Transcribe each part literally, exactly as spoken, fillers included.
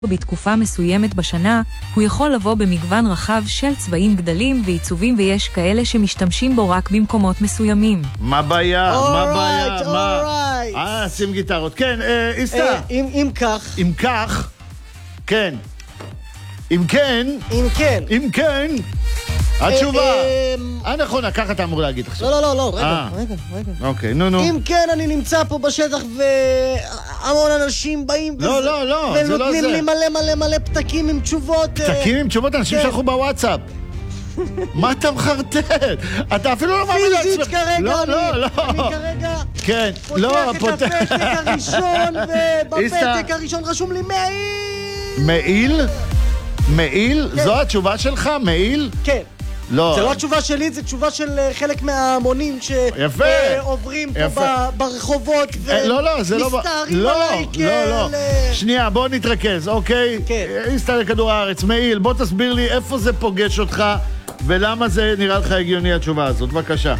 בתקופה מסוימת בשנה, הוא יכול לבוא במגוון רחב של צבעים, גדלים ועיצובים, ויש כאלה שמשתמשים בו רק במקומות מסוימים. מה בעיה? מה בעיה? Alright, מה? alright. אה, שים גיטרות. כן, אה, איסטה. אם, אם כך, אם כך, כן. אם כן, אם כן. אם כן, התשובה. אה, אה, נכון, ככה אתה אמור להגיד עכשיו. לא, לא, לא, לא, רגע, אה. רגע, רגע. אוקיי, נו, נו. אם כן, אני נמצא פה בשטח והמון אנשים באים לא, וזה- לא, לא, זה לא ונותנים זה. לי מלא מלא מלא פתקים עם תשובות. אה, תקים עם תשובות, אנשים כן. שלחו בוואטסאפ. מה אתה מחרטט? אתה אפילו לא מאמין פיזית לעצמך. כרגע, לא, אני- לא, לא. אני כרגע כן, לא, פותח את הפתק הראשון, איסטה. ובפתק הראשון רשום לי מעיל. מעיל? מעיל? כן. זו התשובה שלך? מעיל? כן. לא. זה לא התשובה שלי, זה תשובה של אה, חלק מההמונים יפה. שעוברים פה יפה. ב- ברחובות אה, לא, לא, זה לא... ב- ומסתערים לא, עליי לא, לא. כאלה. שנייה, בוא נתרכז, אוקיי? כן. איסטה לכדור הארץ, מעיל, בוא תסביר לי איפה זה פוגש אותך ולמה זה נראה לך הגיוני התשובה הזאת. בבקשה.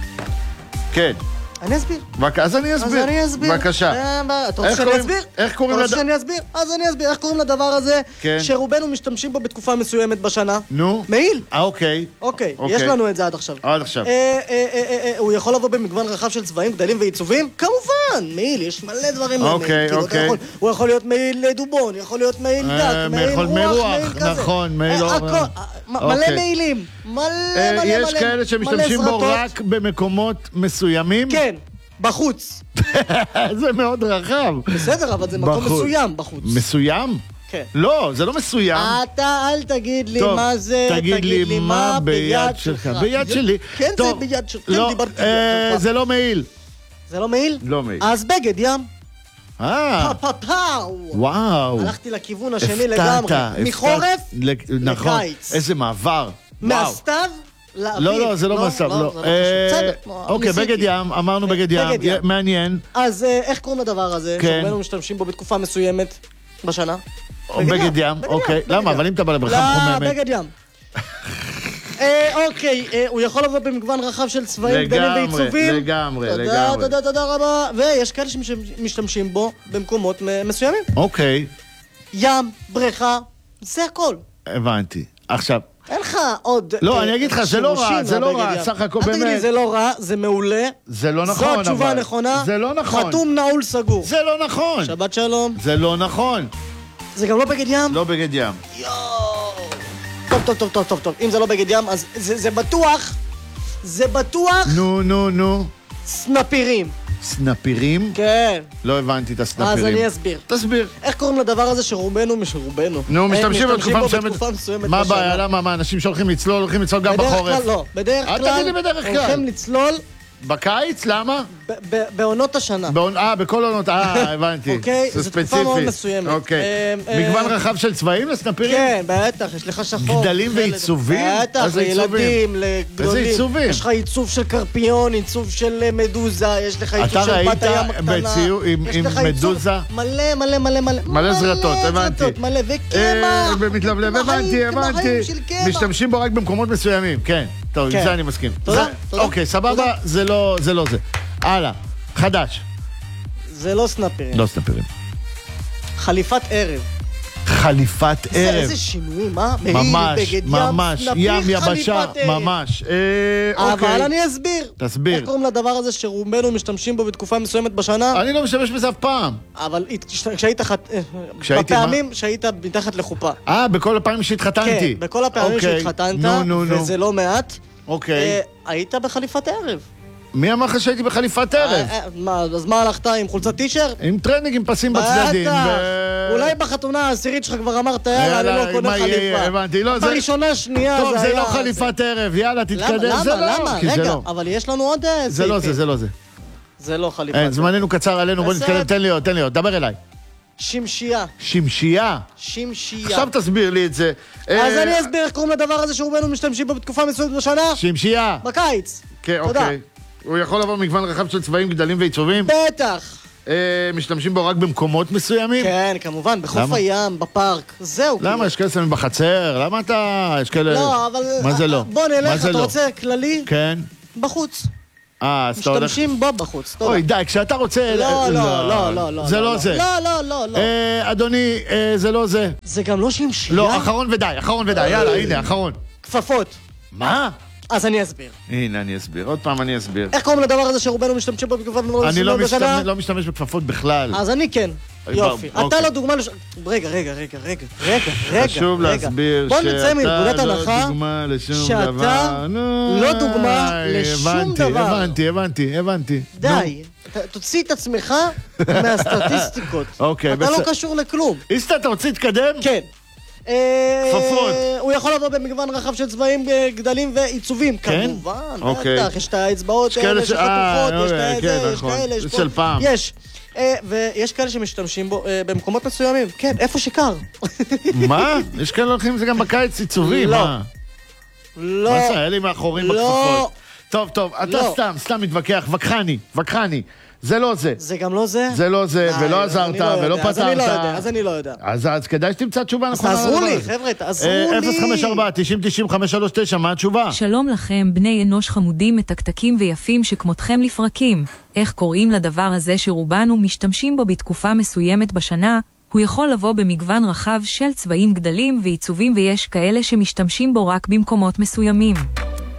כן. אני אסביר. בבק- אז אני אז אסביר. אני אסביר. בבקשה. אה, מה, אתה רוצה איך שאני קוראים- אסביר? איך קוראים אתה רוצה לד- שאני אסביר? אז אני אסביר. איך קוראים לדבר הזה? כן. שרובנו משתמשים בו בתקופה מסוימת בשנה? נו? מעיל. אה, אוקיי. אוקיי, אוקיי. יש לנו את זה עד עכשיו. עד עכשיו. אה, אה, אה, אה, אה, הוא יכול לבוא במגוון רחב של צבעים, גדלים ועיצובים? כמובן, מעיל, יש מלא דברים למעיל. אוקיי, כאילו, אתה אוקיי. יכול- הוא יכול להיות מעיל דובון, יכול להיות מעיל אה, דק, מעיל יכול- רוח, מעיל רוח, מעיל כזה. נכון, מעיל אה, רוח. הכל, אה, מ- מלא אוקיי. מעילים. מלא אה, מלא מלא. יש כאלה שמשתמשים מלא בו זרטות. רק במקומות מסוימים? כן, בחוץ. זה מאוד רחב. בסדר, אבל זה מקום בחוץ. מסוים בחוץ. מסוים? כן. לא, זה לא מסוים. אתה אל תגיד לי טוב, מה זה, תגיד לי מה ביד שלך. ביד שלי. כן, זה טוב, ביד שלך. לא, כן, דיברתי אה, ביד שלך. זה לא מעיל. זה לא מעיל? לא מעיל. אז בגד ים. אה, פאפאו. וואו. הלכתי לכיוון השני הפתעת, לגמרי. הפתעת. מחורף לק- נכון. לקיץ. איזה מעבר. וואו. מהסתיו לאביב. לא, לא, זה לא מסב, לא. זה לא אה, קשור. בסדר, לא, אוקיי, ניסיתי. בגד ים, אמרנו בגד ים. בגד ים. מעניין. אז אה, איך קוראים לדבר הזה? כן. שרובנו משתמשים בו בתקופה מסוימת בשנה? בגד ים, אוקיי. בגד למה? ים. אבל אם אתה בא לבריכה מחוממת. לא, בגד ים. אה, אוקיי, אה, הוא יכול לבוא במגוון רחב של צבעים, גדלים לגמרי, ועיצובים. לגמרי, תודה, לגמרי. תודה, תודה רבה. ויש כאלה שמשתמשים בו במקומות מ- מסוימים. אוקיי, ים, בריכה, זה הכל. הבנתי. עכשיו, אין לך עוד... לא, אה, אני אגיד לך, זה לא רע, שימושים זה לא מהבגד רע, ים. סך הכל אל תגיד לי, באמת. זה לא רע, זה מעולה. זה לא נכון, זו התשובה אבל- הנכונה. זה לא נכון. חתום נעול סגור. זה לא נכון. שבת שלום. זה לא נכון. זה גם לא בגד ים? לא בגד ים. יואו. טוב, טוב, טוב, טוב, טוב, טוב. אם זה לא בגד ים, אז זה, זה בטוח, זה בטוח נו, נו, נו. סנפירים. סנפירים? כן. לא הבנתי את הסנפירים. אז אני אסביר. תסביר. איך קוראים לדבר הזה שרובנו משרובנו? נו, משתמשים בו בתקופה מסוימת. בתקופה מסוימת מה בשנה. הבעיה? למה? מה, אנשים שהולכים לצלול, הולכים לצלול גם בדרך בחורף? כלל לא. בדרך אל כלל תגיד לי בדרך כלל. הולכים לצלול בקיץ? למה? ב- ב- בעונות השנה. בעונ- אה, בכל עונות, אה, הבנתי. אוקיי, זה זו תקופה ספציפי. מאוד מסוימת. אוקיי. אה, אה, מגוון רחב של צבעים לסנפירים? כן, בטח, יש לך שחור. גדלים חלק- ועיצובים? בטח, איזה עיצובים? לילדים, לגדולים. איזה עיצובים? יש לך עיצוב של קרפיון, עיצוב של אה, מדוזה, יש לך עיצוב אתה של בת ראית הים הקטנה. בציור עם- יש עם לך עיצוב מדוזה? מלא, מלא, מלא, מלא. מלא זרטות, הבנתי. זרטות, מלא, אה, וקמח. במתלבלב, הבנתי, קמחים הבנתי. של קמח. משתמשים בו רק במקומות מסוימים, כן. טוב, עם כן. זה אני מסכים. תודה, זה- תודה. אוקיי, סבבה, תודה. זה לא זה. לא זה. הלאה, חדש. זה לא סנפירים. לא סנפירים. חליפת ערב. חליפת זה ערב. איזה שינויים, אה? מעיל, ממש, בגד ים, ממש. סנפיר, ים, יבשה, חליפת ערב. ממש. אה, אבל אוקיי. אני אסביר. תסביר. איך קוראים לדבר הזה שרובנו משתמשים בו בתקופה מסוימת בשנה? אני לא משתמש בזה אף פעם. אבל כש- כשהיית חת... כשהייתי בפעמים שהיית מתחת לחופה. אה, בכל הפעמים שהתחתנתי. כן, בכל הפעמים אוקיי. שהתחתנת, נו, נו, נו. וזה לא מעט, אוקיי. אה, היית בחליפת ערב. מי אמר לך שהייתי בחליפת ערב? אה, אה, מה, אז מה הלכת עם חולצת טישרט? עם טרנינג עם פסים בצדדים. בטח. ו- אולי בחתונה העשירית שלך כבר אמרת, יאללה, אני יאללה, לא קונה מה יהיה? חליפה. הבנתי, לא, זה- בראשונה, שנייה, טוב, זה זה היה... לא חליפת ערב, יאללה, למה, תתקדם. זה למה, לא, למה? כי זה רגע, לא. אבל יש לנו עוד אה, זה לא זה, סעיפים. זה לא זה. זה לא חליפת אין, ערב. זמננו קצר עלינו, בוא בסדר. נתקדם, תן לי עוד, תן לי עוד, דבר אליי. שמשייה. שמשייה. שמשייה. עכשיו תסביר לי את זה. אז אה, אני אסביר איך קוראים לדבר הזה שרובנו משתמשים בו בתקופה מסוימת בשנה? שמשייה. בקיץ. כן, תודה. אוקיי. הוא יכול לבוא מגוון רחב של צבעים, גדלים ועיצובים? בטח. אה, משתמשים בו רק במקומות מסוימים? כן, כמובן, בחוף למה? הים, בפארק, זהו. למה? כאילו. יש כאלה שמים בחצר? למה אתה... יש כאלה... לא, אבל... מה זה לא? בוא מה נלך, זה אתה לא? רוצה כללי? כן. בחוץ. אה, אז אתה הולך... משתמשים בו בחוץ, תודה. אוי, די, כשאתה רוצה... לא, לא, לא, לא, לא. זה לא זה. לא, לא, לא, לא. אה, אדוני, אה, זה לא זה. זה גם לא שמשייה? לא, אחרון ודי, אחרון ודי, יאללה, הנה, אחרון. כפפות. מה? אז אני אסביר. הנה, אני אסביר. עוד פעם אני אסביר. איך קוראים לדבר הזה שרובנו משתמשים בו בכפפות מאוד אני לא מסוימת בשנה? משתמש- לא משתמש בכפפות בכלל. אז אני כן. יופי. אוקיי. אתה לא דוגמה לש... רגע, רגע, רגע, רגע, רגע, רגע. חשוב רגע. להסביר בוא נצא מנקודת שאתה לא הנחה דוגמה לשום שאתה דבר. נו, לא דוגמה איי, לשום הבנתי, דבר. הבנתי, הבנתי, הבנתי. די. ת- תוציא את עצמך מהסטטיסטיקות. אוקיי, אתה לא בסדר. קשור לכלום. איסטה, אתה רוצה להתקדם? כן. אה, כפפות. הוא יכול לבוא במגוון רחב של צבעים, אה, גדלים ועיצובים. כן? כמובן, אוקיי. בטח. יש את האצבעות כאלה האלה ש- אה, שחתוכות, יש את אוקיי, זה, כן, יש נכון. כאלה, יש זה פה. של פעם. יש. אה, ויש כאלה שמשתמשים בו אה, במקומות מסוימים. כן, איפה שקר. מה? יש כאלה הולכים עם זה גם בקיץ עיצובים, לא. מה? לא. מה זה, היה לי מאחורים לא. בכפפות. טוב, טוב, אתה לא. סתם, סתם מתווכח, וכחני, וכחני. זה לא זה. זה גם לא זה? זה לא זה, די, ולא אז אני עזרת, לא ולא יודע, אז אני לא פתרת. יודע, אז אני לא יודע. אז אז כדאי שתמצא תשובה אז נכונה. תעזרו לדבר לי, הזה. חבר'ה, תעזרו אה, לי. אפס חמש ארבע תשעים תשעים חמש שלוש תשע, מה התשובה? שלום לכם, בני אנוש חמודים, מתקתקים ויפים שכמותכם לפרקים. איך קוראים לדבר הזה שרובנו משתמשים בו בתקופה מסוימת בשנה? הוא יכול לבוא במגוון רחב של צבעים, גדלים ועיצובים, ויש כאלה שמשתמשים בו רק במקומות מסוימים.